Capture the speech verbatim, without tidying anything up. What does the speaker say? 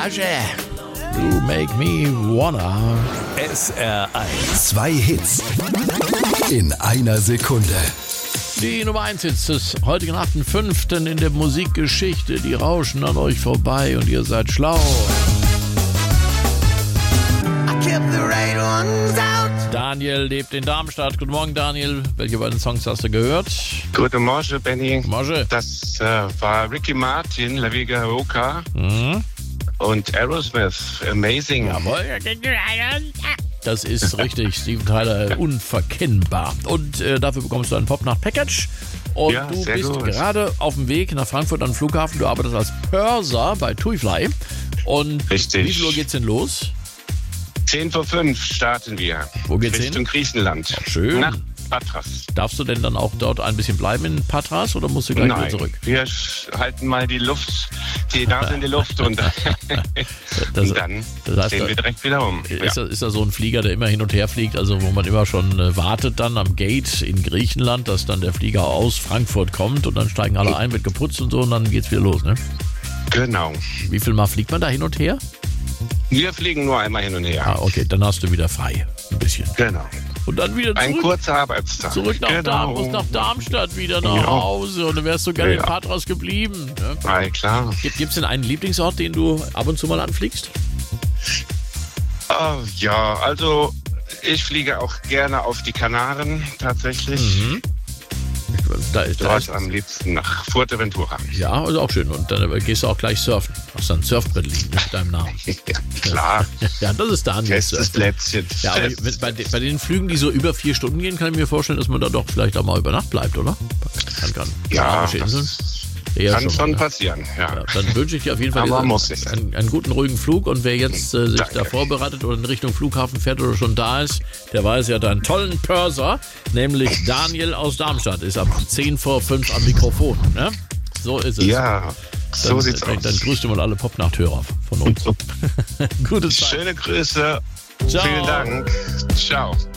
Rage. You make me wanna. S R eins. Zwei Hits in einer Sekunde. Die Nummer eins Hits des heutigen achten fünften in der Musikgeschichte. Die rauschen an euch vorbei und ihr seid schlau. Daniel lebt in Darmstadt. Guten Morgen, Daniel. Welche beiden Songs hast du gehört? Guten Morgen, Benny. Morgen. Das äh, war Ricky Martin, La Vega Roca Mhm. und Aerosmith, Amazing. Jawohl. Das ist richtig, Steven Tyler, unverkennbar. Und äh, dafür bekommst du ein Popnacht-Package. Und Ja, du sehr bist gut. gerade auf dem Weg nach Frankfurt am Flughafen. Du arbeitest als Purser bei TuiFly. Und Richtig. wie viel Uhr geht's denn los? zehn vor fünf starten wir. Wo geht's Richtung hin? Griechenland. Schön. Nach Patras. Darfst du denn dann auch dort ein bisschen bleiben in Patras oder musst du gleich wieder Nein, zurück? wir sch- halten mal die Luft, die Nase in die Luft und, Das- und dann das heißt, drehen da- wir direkt wieder um. Ja. Ist, das, ist das so ein Flieger, der immer hin und her fliegt, also wo man immer schon äh, wartet dann am Gate in Griechenland, dass dann der Flieger aus Frankfurt kommt und dann steigen alle ein, wird geputzt und so und dann geht's wieder los, ne? Genau. Wie viel Mal fliegt man da hin und her? Wir fliegen nur einmal hin und her. Ah, okay, dann hast du wieder frei. Ein bisschen. Genau. Und dann wieder Ein zurück, kurzer Arbeitstag. zurück nach, genau. Darm, nach Darmstadt wieder nach Ja. Hause und dann wärst du gerne Ja. in Patras geblieben. Ne? Ah, klar. Gibt es denn einen Lieblingsort, den du ab und zu mal anfliegst? Oh, ja, also ich fliege auch gerne auf die Kanaren tatsächlich. Mhm. Da ist, da Dort ist, am liebsten nach Fuerteventura. ja, also auch schön. Und dann gehst du auch gleich surfen. Hast dann ein Surfbrett liegen mit deinem Namen. Ja, klar. Ja, das ist Daniel. Festes Plätzchen. Ja, aber Fest. bei, bei den Flügen, die so über vier Stunden gehen, kann ich mir vorstellen, dass man da doch vielleicht auch mal über Nacht bleibt, oder? Kann, kann. Ja, Arabische das Inseln. Eher kann mal, schon ne? passieren. Ja. Ja, dann wünsche ich dir auf jeden Fall Aber einen, muss nicht. einen, einen guten, ruhigen Flug. Und wer jetzt äh, sich Danke. da vorbereitet oder in Richtung Flughafen fährt oder schon da ist, der weiß ja, deinen tollen Purser, nämlich Daniel aus Darmstadt, ist ab zehn vor fünf am Mikrofon. Ne? So ist es. Ja, so dann, sieht's dann, aus. dann grüßt du mal alle Popnachthörer von uns. Gute Zeit. Schöne Grüße. Ciao. Vielen Dank. Ciao.